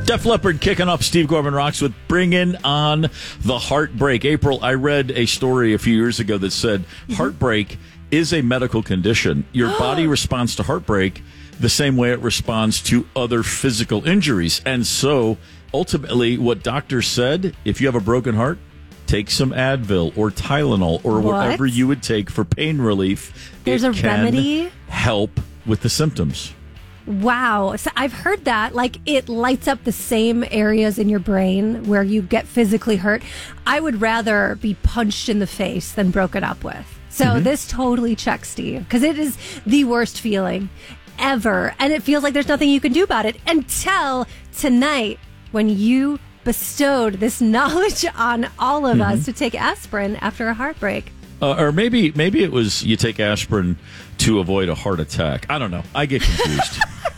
Def Leppard kicking off Steve Gorman Rocks with Bringing on the Heartbreak. April, I read a story a few years ago that said heartbreak is a medical condition. Your body responds to heartbreak the same way it responds to other physical injuries. And so, ultimately, what doctors said, if you have a broken heart, take some Advil or Tylenol or whatever you would take for pain relief. There's a remedy? Help with the symptoms. Wow. So I've heard that, like, it lights up the same areas in your brain where you get physically hurt. I would rather be punched in the face than broken up with. So this totally checks, Steve, because it is the worst feeling ever. And it feels like there's nothing you can do about it until tonight when you bestowed this knowledge on all of us to take aspirin after a heartbreak. Or maybe it was you take aspirin to avoid a heart attack. I don't know. I get confused.